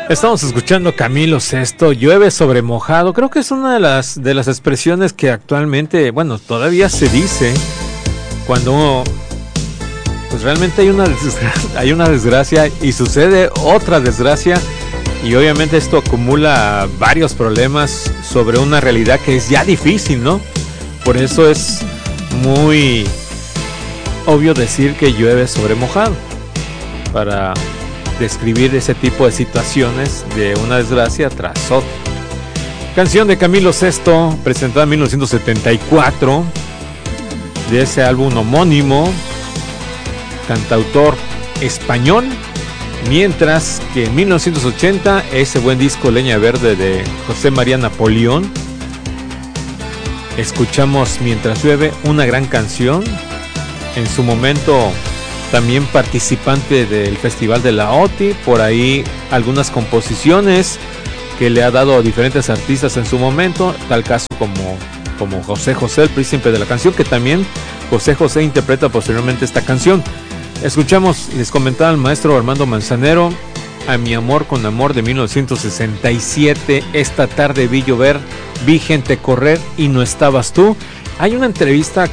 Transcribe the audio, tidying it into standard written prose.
Estamos escuchando Camilo Sesto, Llueve sobre mojado. Creo que es una de las expresiones que actualmente, bueno, todavía se dice cuando pues realmente hay una desgracia y sucede otra desgracia, y obviamente esto acumula varios problemas sobre una realidad que es ya difícil, ¿no? Por eso es muy obvio decir que llueve sobre mojado, para describir ese tipo de situaciones de una desgracia tras otra. Canción de Camilo Sesto, presentada en 1974, de ese álbum homónimo, cantautor español, mientras que en 1980 ese buen disco Leña Verde de José María Napoleón. Escuchamos Mientras llueve, una gran canción, en su momento también participante del Festival de la OTI, por ahí algunas composiciones que le ha dado a diferentes artistas en su momento, tal caso como José José, el príncipe de la canción, que también José José interpreta posteriormente esta canción. Escuchamos, les comentaba el maestro Armando Manzanero, A mi amor con amor de 1967, Esta tarde vi llover, vi gente correr y no estabas tú. Hay una entrevista